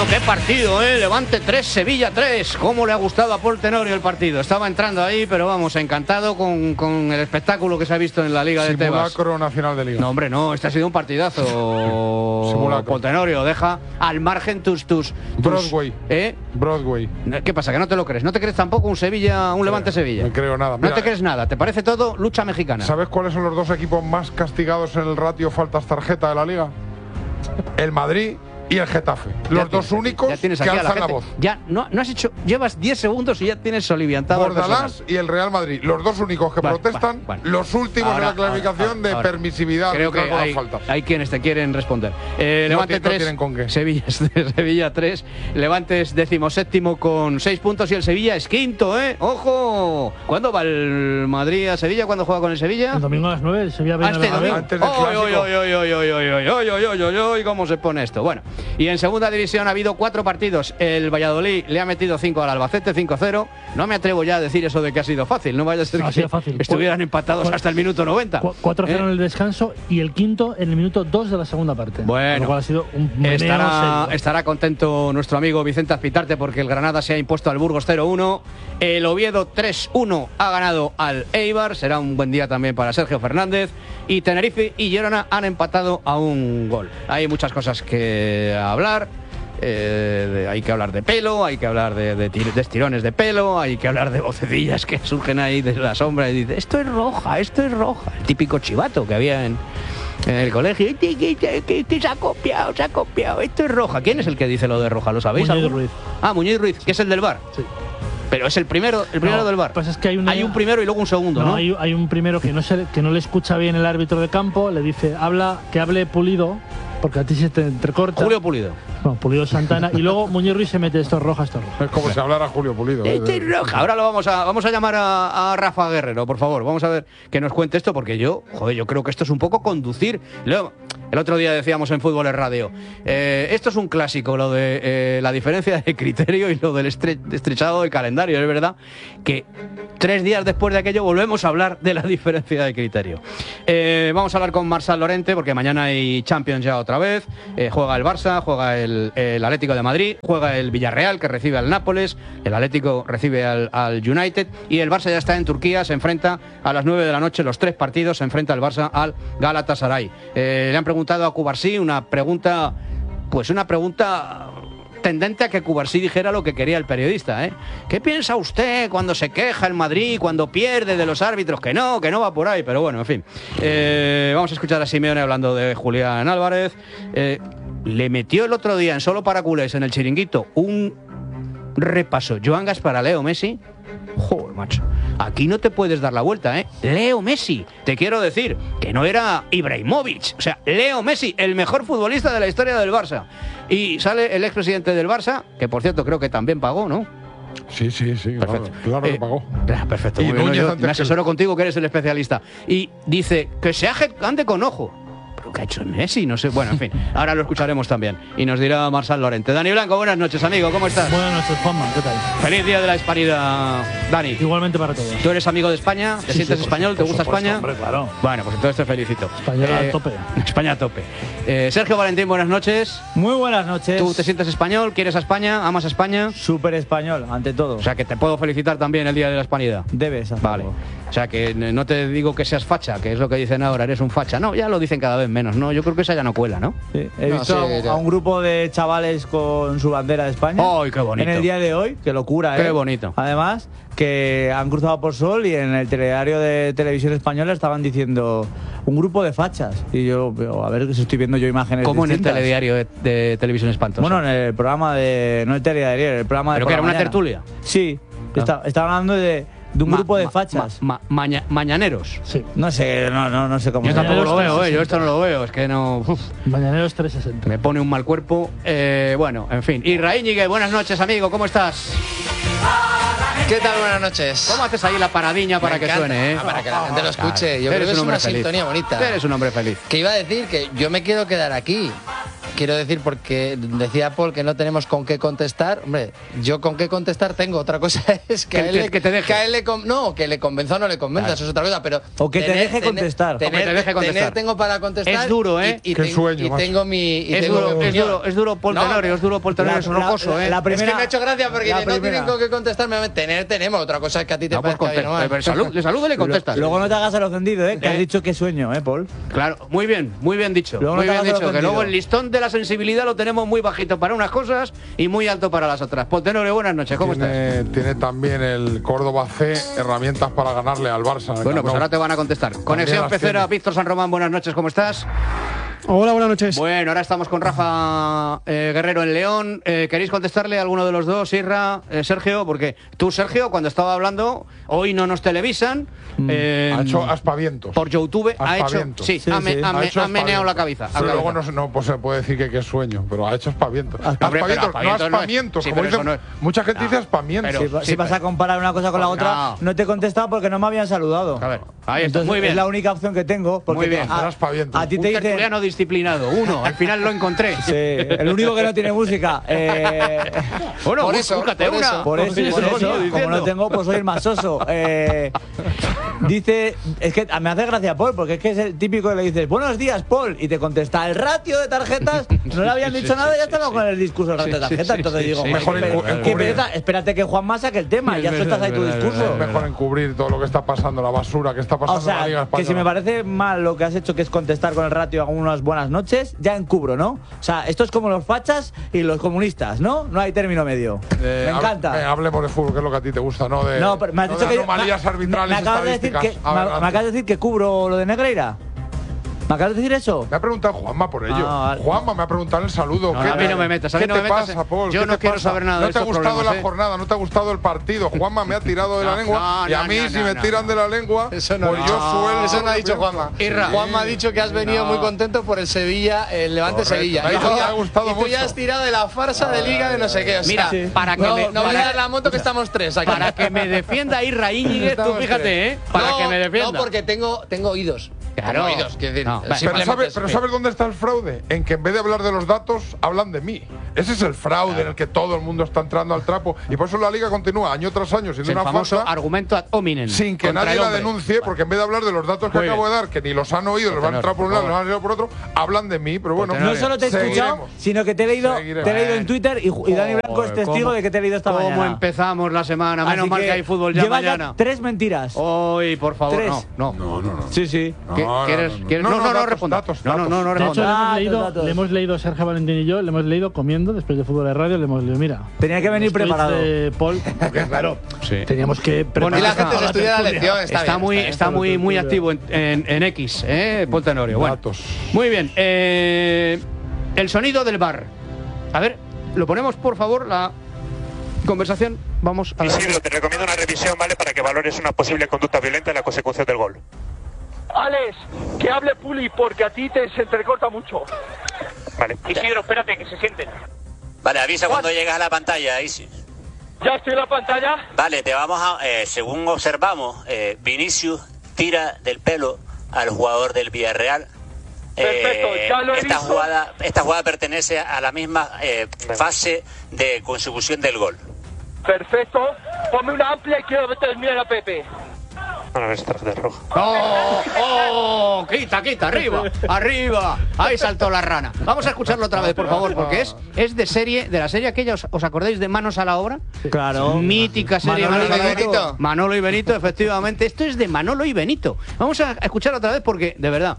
qué partido, Levante 3, Sevilla 3. ¿Cómo le ha gustado a Paul Tenorio el partido? Estaba entrando ahí, pero vamos, encantado con el espectáculo que se ha visto en la Liga de Tebas. Simulacro nacional de Liga. No, hombre, no, este ha sido un partidazo. Simulacro. Paul Tenorio, deja al margen tus Broadway. Broadway. ¿Qué pasa? Que no te lo crees. ¿No te crees tampoco un Levante-Sevilla? No creo nada. No te crees nada. ¿Te parece todo lucha mexicana? ¿Sabes cuáles son los dos equipos más castigados en el ratio faltas tarjeta de la Liga? El Madrid y el Getafe. Los dos únicos que alzan la voz. Ya, no has hecho. Llevas 10 segundos y ya tienes soliviantado. Bordalás y el Real Madrid. Los dos únicos que protestan. Los últimos en la clasificación de permisividad. Creo que hay quienes te quieren responder. Levante 3. Sevilla 3. Levante es 17º con 6 puntos y el Sevilla es quinto, ¡Ojo! ¿Cuándo va el Madrid a Sevilla? ¿Cuándo juega con el Sevilla? El domingo a las 9. El Sevilla viene antes del clásico. ¿Cómo se pone esto? Bueno. Y en segunda división ha habido 4 partidos. El Valladolid le ha metido 5 al Albacete, 5-0. No me atrevo ya a decir eso de que ha sido fácil. No vaya a ser que estuvieran empatados hasta el minuto 90. 4-0 en el descanso y el quinto en el minuto 2 de la segunda parte. Bueno, lo cual ha sido un estará contento nuestro amigo Vicente Azpitarte porque el Granada se ha impuesto al Burgos 0-1. El Oviedo 3-1 ha ganado al Eibar. Será un buen día también para Sergio Fernández. Y Tenerife y Girona han empatado a un gol. Hay muchas cosas que hablar. Hay que hablar de pelo, hay que hablar de estirones de pelo, hay que hablar de vocecillas que surgen ahí de la sombra y dice, esto es roja. El típico chivato que había en el colegio. Se ha copiado, esto es roja. ¿Quién es el que dice lo de roja? ¿Lo sabéis? Muñiz Ruiz. Muñiz Ruiz, que es el del VAR. Sí. Pero es el primero del VAR. Pues es que hay un primero y luego un segundo, ¿no? Hay un primero que no le escucha bien el árbitro de campo, le dice, que hable Pulido, porque a ti se te entrecorta. Julio Pulido. No, Pulido Santana. Y luego Muñiz Ruiz se mete, esto es roja. Es como si hablara Julio Pulido. Esto es roja. Ahora vamos a llamar a Rafa Guerrero, por favor. Vamos a ver que nos cuente esto, porque yo creo que esto es un poco conducir. El otro día decíamos en Fútbol es Radio, esto es un clásico, lo de la diferencia de criterio y lo del estrechado del calendario. Es verdad que 3 días después de aquello volvemos a hablar de la diferencia de criterio. Vamos a hablar con Marçal Llorente, porque mañana hay Champions ya otra vez. Juega el Barça, juega el Atlético de Madrid, juega el Villarreal, que recibe al Nápoles, el Atlético recibe al United, y el Barça ya está en Turquía, se enfrenta a las 9 de la noche, los 3 partidos, se enfrenta el Barça al Galatasaray. Le han preguntado a Cubarsí una pregunta tendente a que Cubarsí dijera lo que quería el periodista, ¿Qué piensa usted cuando se queja el Madrid, cuando pierde de los árbitros? Que no va por ahí, pero bueno, en fin. Vamos a escuchar a Simeone hablando de Julián Álvarez. Le metió el otro día en Solo para Culés, en el Chiringuito, un repaso Joan Gaspar a Leo Messi. Joder, macho, aquí no te puedes dar la vuelta, Leo Messi, te quiero decir que no era Ibrahimovic, o sea, Leo Messi, el mejor futbolista de la historia del Barça. Y sale el expresidente del Barça, que por cierto creo que también pagó, ¿no? Sí, perfecto. Claro que pagó. Perfecto, muy bien, yo me asesoro contigo, que eres el especialista. Y dice que se ande con ojo. ¿Pero qué ha hecho Messi? No sé. Bueno, en fin, ahora lo escucharemos también. Y nos dirá Marçal Llorente. Dani Blanco, buenas noches, amigo, ¿cómo estás? Buenas noches, Juanma, ¿qué tal? Feliz día de la Hispanidad, Dani. Igualmente para todos. ¿Tú eres amigo de España? ¿Te sientes español? ¿Te gusta España? Hombre, claro. Bueno, pues entonces te felicito. Español a tope. España a tope. Sergio Valentín, buenas noches. Muy buenas noches. ¿Tú te sientes español? ¿Quieres a España? ¿Amas a España? Súper español, ante todo. O sea, que te puedo felicitar también el día de la Hispanidad. Debes hacerlo. Vale. O sea, que no te digo que seas facha, que es lo que dicen ahora, eres un facha. No, ya lo dicen cada vez menos, ¿no? Yo creo que esa ya no cuela, ¿no? Sí. He visto a un grupo de chavales con su bandera de España. ¡Ay, qué bonito! En el día de hoy, qué locura, ¡Qué bonito! Además, que han cruzado por Sol y en el telediario de Televisión Española estaban diciendo un grupo de fachas. Y yo, a ver si estoy viendo yo imágenes ¿Cómo distintas. En el telediario de Televisión Espantosa? Bueno, en el programa de... No el telediario, el programa de... ¿Pero que era una tertulia? Sí. Estaba hablando de un grupo de fachas. Mañaneros. Sí. No sé cómo Yo se tampoco llama. lo veo, yo esto no lo veo, es que no... Mañaneros 360. Me pone un mal cuerpo. Bueno, en fin. Israel Ñigue, buenas noches, amigo, ¿cómo estás? ¿Qué tal? Buenas noches. ¿Cómo haces ahí la paradiña para que suene, Para que la gente lo escuche. Claro. Yo creo que es una feliz. sintonía bonita. Eres un hombre feliz. Que iba a decir que yo me quiero quedar aquí. quiero decir, porque decía Paul que no tenemos con qué contestar. Hombre, yo con qué contestar tengo. Otra cosa es que a él le convenza o no le convenza, claro. Eso es otra cosa. Pero o que te deje contestar. Tener tengo para contestar. Es duro, ¿eh? Y tengo mi. Es duro, Paul Tenorio, es duro, Paul Tenorio, es rocoso, ¿eh? Es que me ha hecho gracia porque no tienen con qué contestarme. Tenemos. Otra cosa es que a ti te parezca bien, ¿no? De salud le contestas. Luego no te hagas el ofendido, ¿eh? Que has dicho que sueño, Paul. Claro, muy bien dicho. Muy bien dicho. Que luego el listón de la sensibilidad lo tenemos muy bajito para unas cosas y muy alto para las otras. Paul Tenorio, buenas noches, ¿cómo estás? Tiene también el Córdoba C herramientas para ganarle al Barça. Bueno, pues ahora te van a contestar. Conexión Pecera, Víctor San Román, buenas noches, ¿cómo estás? Hola, buenas noches. Bueno, ahora estamos con Rafa Guerrero en León. ¿Queréis contestarle a alguno de los dos, Isra, Sergio? Porque tú, Sergio, cuando estaba hablando, hoy no nos televisan. Ha hecho aspavientos. Por YouTube ha meneado la cabeza. Pero luego no se puede decir que es sueño, pero ha hecho aspavientos. No aspamientos, como dicen. Mucha gente dice aspavientos. Si vas a comparar una cosa con la otra, no te he contestado porque no me habían saludado. A ver, ahí está, muy bien. Es la única opción que tengo. Muy bien. A ti te dicen... tertuliano disciplinado, al final lo encontré. Sí, el único que no tiene música. Bueno, por eso, búscate una. Por eso, como no tengo, pues soy el más soso. Dice, es que me hace gracia Paul, porque es que es el típico que le dices, buenos días, Paul, y te contesta, el ratio de tarjetas, no le habían dicho nada y ya estaba con el discurso del ratio de tarjetas. Entonces digo, espérate que Juanma saque el tema, ya sueltas ahí tu discurso. Es mejor encubrir todo lo que está pasando, la basura que está pasando en la Liga Española. Que si me parece mal lo que has hecho, que es contestar con el ratio a unas buenas noches, ya encubro, ¿no? O sea, esto es como los fachas y los comunistas, ¿no? No hay término medio. Me encanta. Hablemos de fútbol, que es lo que a ti te gusta, ¿no? No, pero me has dicho que anomalías arbitrales, me acabas de decir que cubro lo de Negreira. ¿Me acabas de decir eso? Me ha preguntado Juanma por ello. Juanma me ha preguntado el saludo. A mí no me metas. ¿Qué te pasa, Paul? Yo no quiero saber nada de eso. No te ha gustado la jornada, no te ha gustado el partido. Juanma me ha tirado de la lengua y a mí si me tiran de la lengua, pues yo suelo... Eso no ha dicho Juanma. Juanma ha dicho que has venido muy contento por el Sevilla, el Levante Sevilla. Me ha gustado mucho. Y tú ya has tirado de la farsa de Liga de no sé qué. Mira, para que no voy a dar la moto que estamos tres aquí. Para que me defienda Isra Íñiguez, tú fíjate, Para que me defienda. No, porque tengo oídos. Claro. Oídos, quiero decir. Pero ¿sabes dónde está el fraude? En que en vez de hablar de los datos, hablan de mí. Ese es el fraude en el que todo el mundo está entrando al trapo. Y por eso la Liga continúa año tras año sin una famoso argumento ad hominem. Sin que nadie la denuncie, porque en vez de hablar de los datos que acabo de dar, que ni los han oído, los van a entrar por un lado, los han oído por otro, hablan de mí. Pero bueno, no solo te he escuchado, sino que te he leído en Twitter y Dani Blanco es testigo de que te he leído esta mañana. ¿Cómo empezamos la semana? Menos mal que hay fútbol ya mañana. 3 mentiras. Hoy, por favor, no. Sí. No responda. No de hecho, datos. le hemos leído Sergio Valentín y yo, le hemos leído comiendo después de fútbol de radio, le hemos leído, mira. Tenía que venir preparado. Paul, porque claro, teníamos que preparar. Y la gente se estudia la lección, está muy activo en X, Paul Tenorio. Bueno, muy bien. El sonido del VAR. A ver, lo ponemos, por favor, la conversación. Vamos a ver. Isidro, te recomiendo una revisión, ¿vale? Para que valores una posible conducta violenta en la consecución del gol. Alex, que hable Puli, porque a ti se entrecorta mucho. Vale. Isidro, espérate, que se sienten. Vale, avisa cuando llegas a la pantalla, Isi. ¿Ya estoy en la pantalla? Vale, te vamos a... según observamos, Vinicius tira del pelo al jugador del Villarreal. Perfecto, ya lo he visto. Esta jugada pertenece a la misma fase de consecución del gol. Perfecto. Ponme una amplia y quiero terminar a Pepe. A ver, tarjeta roja. Quita, arriba. Ahí saltó la rana. Vamos a escucharlo otra vez, por favor, porque es de la serie aquella, ¿os acordáis de Manos a la Obra? Claro. Mítica serie Manolo y Benito, efectivamente. Esto es de Manolo y Benito. Vamos a escucharlo otra vez porque, de verdad,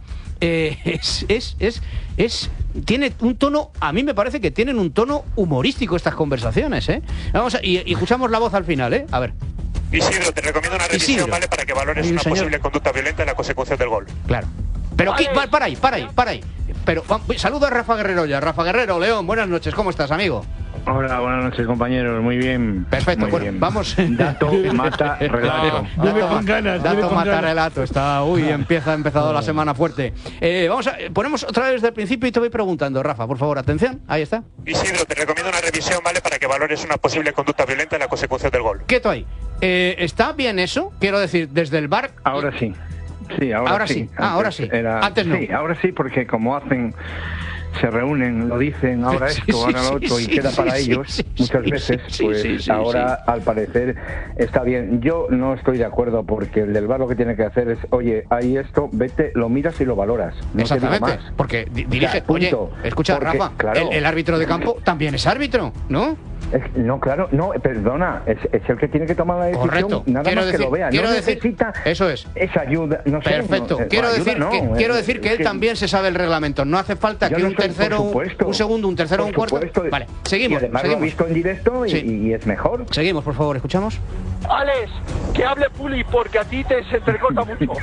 tiene un tono, a mí me parece que tienen un tono humorístico estas conversaciones, Vamos y escuchamos la voz al final, A ver. Isidro, te recomiendo una revisión, ¿vale? Para que valores una posible conducta violenta en la consecución del gol. Claro. Pero para ahí. Pero saludo a Rafa Guerrero ya. Rafa Guerrero, León, buenas noches. ¿Cómo estás, amigo? Hola, buenas noches, compañeros. Muy bien. Perfecto, muy bien. Vamos. Dato mata relato. Dato mata relato. Ha empezado la semana fuerte. Ponemos otra vez desde el principio y te voy preguntando, Rafa, por favor, atención. Ahí está. Isidro, te recomiendo una revisión, ¿vale? Para que valores una posible conducta violenta en la consecución del gol. Quieto ahí. ¿Está bien eso? Quiero decir, desde el VAR. Ahora sí. Sí, ahora sí. Ahora sí. Antes no. Sí, ahora sí, porque como hacen se reúnen, lo dicen, ahora esto, ahora lo otro, y queda para ellos, muchas veces, pues ahora al parecer está bien. Yo no estoy de acuerdo, porque el del VAR lo que tiene que hacer es, oye, hay esto, vete, lo miras y lo valoras. No exactamente, porque dirige, oye, escucha, porque, Rafa, claro, el árbitro de campo también es árbitro, ¿no? No, claro, no, perdona, es el que tiene que tomar la decisión. Correcto. Nada quiero más decir, que lo vea. Quiero no decir, necesita eso es. Esa ayuda. No sé, perfecto. No, quiero ayuda, decir, no, quiero decir que él también se sabe el reglamento. No hace falta que un tercero, un segundo, un tercero, un cuarto. Vale, seguimos. Y además lo he visto en directo y es mejor. Seguimos, por favor, escuchamos. Alex, que hable Puli porque a ti te se entrecorta mucho.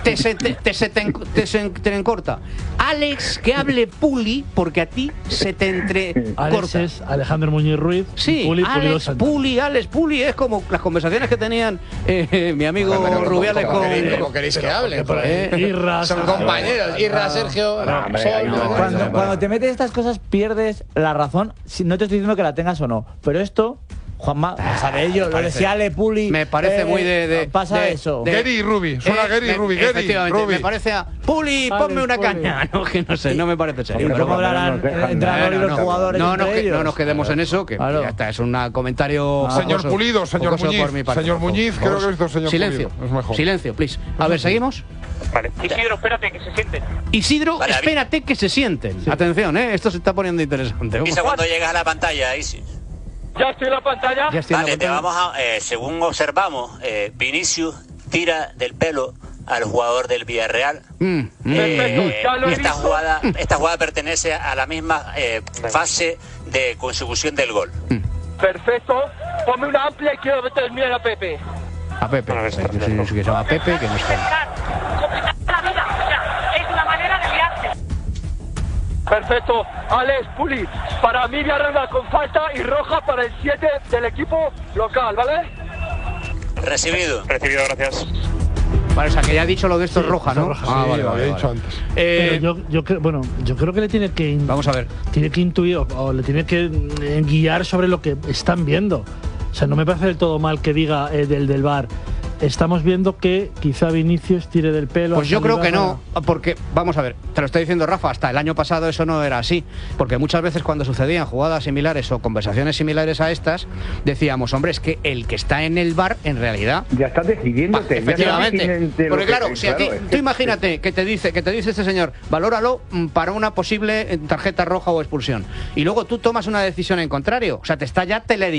Te encorta. Alex, que hable Puli porque a ti se te entrecorta. Alex es Alejandro Muñiz Ruiz. Sí, Alex, Puli es como las conversaciones que tenían mi amigo Rubiales con... ¿Cómo queréis que hable? Irra, son compañeros. Irra, Sergio, Cuando te metes estas cosas pierdes la razón. No te estoy diciendo que la tengas o no, pero esto... Juanma, sabe ello, lo decía Ale Puli. Me parece muy pasa eso. Gary y Rubi, suena Gary y Rubi. Efectivamente, me parece a Puli, ponme una caña. No, que no sé, no me parece serio. ¿Cómo hablarán entrenadores y los jugadores? No nos quedemos en eso, que ya está, es un comentario. Señor Pulido, señor Muñiz. Señor Muñiz, creo que he visto señor Pulido. Es mejor. Silencio, please. A ver, ¿seguimos? Vale. Isidro, espérate, que se sienten. Isidro, espérate que se sienten. Atención, esto se está poniendo interesante. Avisa cuando llegas a la pantalla, Isi. Ya estoy en la pantalla. Vale, te vamos a, según observamos, Vinicius tira del pelo al jugador del Villarreal. Esta jugada pertenece a la misma fase de consecución del gol. Perfecto. Ponme una amplia y quiero terminar a Pepe. A Pepe. Que se llama Pepe, que no está. Es una manera de liarse. Perfecto. Alex, Puli, para mí Villarreal con falta y roja para el 7 del equipo local, ¿vale? Recibido, gracias. Vale, o sea, que ya ha dicho lo de esto es roja, ¿no? Vale, lo había dicho antes. Pero yo creo que le tiene que... Vamos a ver. Tiene que intuir o le tiene que guiar sobre lo que están viendo. O sea, no me parece del todo mal que diga del VAR. Estamos viendo que quizá Vinicius tire del pelo. Pues yo creo que no, porque, vamos a ver, te lo está diciendo Rafa, hasta el año pasado eso no era así. Porque muchas veces cuando sucedían jugadas similares o conversaciones similares a estas, decíamos, hombre, es que el que está en el VAR, en realidad... Ya estás decidiéndote. Efectivamente. Porque claro, si a ti, tú imagínate que te dice este señor, valóralo para una posible tarjeta roja o expulsión. Y luego tú tomas una decisión en contrario. O sea, te está ya